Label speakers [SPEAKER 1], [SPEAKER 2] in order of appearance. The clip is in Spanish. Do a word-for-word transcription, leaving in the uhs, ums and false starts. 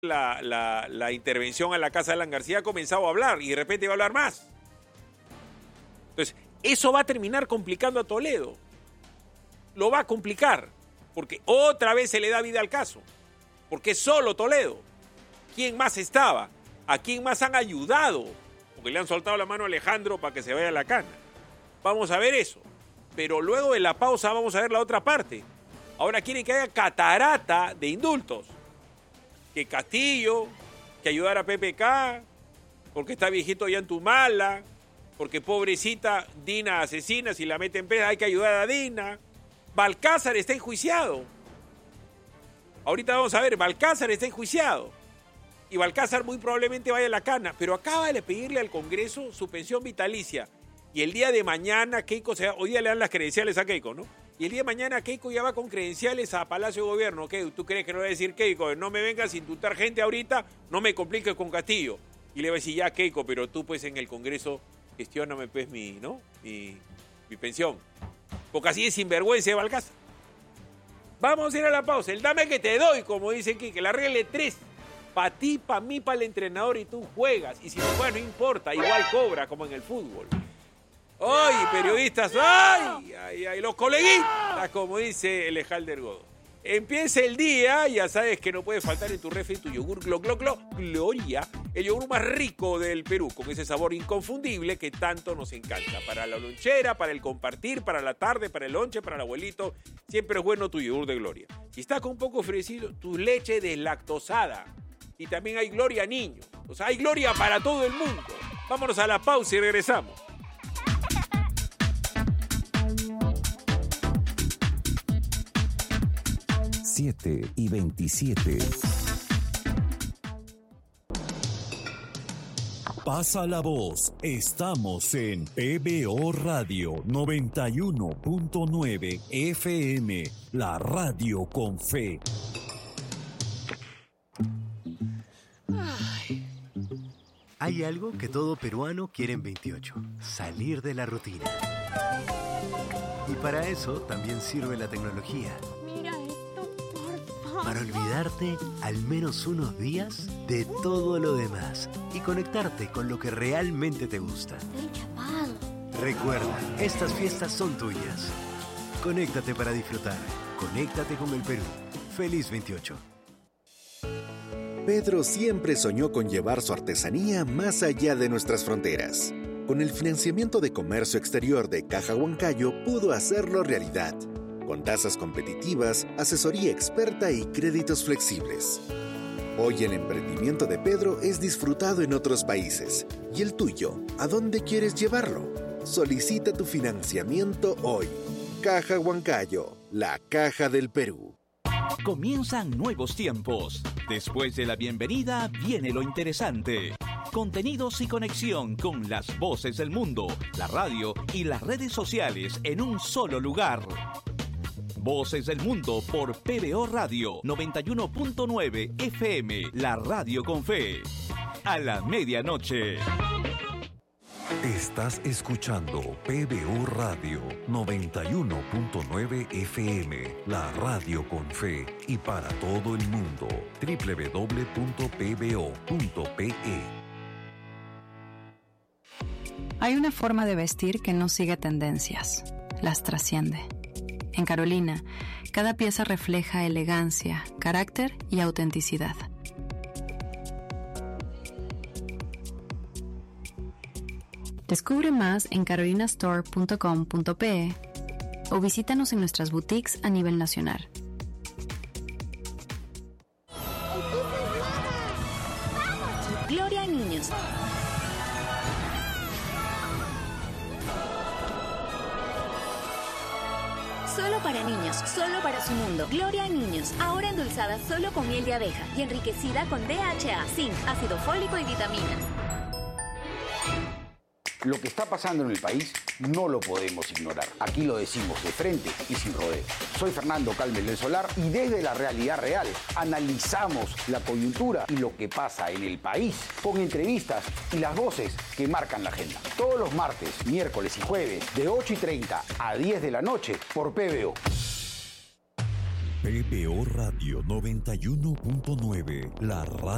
[SPEAKER 1] la, la, la intervención a la casa de Alan García, ha comenzado a hablar y de repente va a hablar más. Entonces, eso va a terminar complicando a Toledo. Lo va a complicar, porque otra vez se le da vida al caso. Porque es solo Toledo. ¿Quién más estaba? ¿A quién más han ayudado? Porque le han soltado la mano a Alejandro para que se vaya a la cana. Vamos a ver eso. Pero luego de la pausa vamos a ver la otra parte. Ahora quieren que haya catarata de indultos. Que Castillo, que ayudara a P P K, porque está viejito ya en Tumala, porque pobrecita Dina asesina, si la meten presa hay que ayudar a Dina. Balcázar está enjuiciado. Ahorita vamos a ver, Balcázar está enjuiciado. Y Balcázar muy probablemente vaya a la cana, pero acaba de pedirle al Congreso su pensión vitalicia. Y el día de mañana Keiko, se va, hoy día le dan las credenciales a Keiko, ¿no? Y el día de mañana Keiko ya va con credenciales a Palacio de Gobierno. ¿Qué? ¿Tú crees que no va a decir Keiko? No me vengas a indultar gente ahorita, no me compliques con Castillo. Y le va a decir, ya Keiko, pero tú pues en el Congreso gestióname pues mi, ¿no? Mi, mi pensión. Porque así es sinvergüenza de Balcázar. Vamos a ir a la pausa. El dame que te doy, como dice Kike, la regla tres. Para ti, para mí, para el entrenador y tú juegas. Y si no juegas, no importa, igual cobra como en el fútbol. ¡Ay, periodistas! ¡Ay, ay, ay! Los coleguitas, como dice el Ejalder Godo. Empieza el día, ya sabes que no puede faltar en tu refri tu yogur Glo Glo Glo Gloria, el yogur más rico del Perú, con ese sabor inconfundible que tanto nos encanta. Para la lonchera, para el compartir, para la tarde, para el lonche, para el abuelito, siempre es bueno tu yogur de Gloria. Si estás con un poco ofrecido, tu leche deslactosada. Y también hay Gloria Niño. O sea, hay Gloria para todo el mundo. Vámonos a la pausa y regresamos.
[SPEAKER 2] siete y veintisiete. Pasa la voz. Estamos en P B O Radio noventa y uno punto nueve F M, la radio con fe.
[SPEAKER 3] Ay. Hay algo que todo peruano quiere en veintiocho: salir de la rutina. Y para eso también sirve la tecnología.
[SPEAKER 4] Mira esto, por favor.
[SPEAKER 3] Para olvidarte al menos unos días de todo lo demás y conectarte con lo que realmente te gusta.
[SPEAKER 4] Estoy chapado.
[SPEAKER 3] Recuerda, estas fiestas son tuyas. Conéctate para disfrutar. Conéctate con el Perú. Feliz veintiocho.
[SPEAKER 5] Pedro siempre soñó con llevar su artesanía más allá de nuestras fronteras. Con el financiamiento de comercio exterior de Caja Huancayo pudo hacerlo realidad. Con tasas competitivas, asesoría experta y créditos flexibles. Hoy el emprendimiento de Pedro es disfrutado en otros países. ¿Y el tuyo? ¿A dónde quieres llevarlo? Solicita tu financiamiento hoy. Caja Huancayo, la caja del Perú.
[SPEAKER 6] Comienzan nuevos tiempos. Después de la bienvenida viene lo interesante. Contenidos y conexión con las voces del mundo, la radio y las redes sociales en un solo lugar. Voces del Mundo por P B O Radio noventa y uno punto nueve F M, la radio con fe. A la medianoche.
[SPEAKER 2] Estás escuchando P B O Radio noventa y uno punto nueve F M, la radio con fe y para todo el mundo. doble u doble u doble u punto p b o punto p e.
[SPEAKER 7] Hay una forma de vestir que no sigue tendencias, las trasciende. En Carolina, cada pieza refleja elegancia, carácter y autenticidad. Descubre más en carolina store punto com punto p e o visítanos en nuestras boutiques a nivel nacional.
[SPEAKER 4] Gloria Niños. Solo para niños, solo para su mundo. Gloria Niños, ahora endulzada solo con miel de abeja y enriquecida con D H A, zinc, ácido fólico y vitaminas.
[SPEAKER 8] Lo que está pasando en el país no lo podemos ignorar. Aquí lo decimos de frente y sin rodeos. Soy Fernando Calmes del Solar y desde la realidad real analizamos la coyuntura y lo que pasa en el país con entrevistas y las voces que marcan la agenda. Todos los martes, miércoles y jueves de ocho y treinta a diez de la noche por P B O.
[SPEAKER 2] P B O Radio noventa y uno punto nueve, la radio.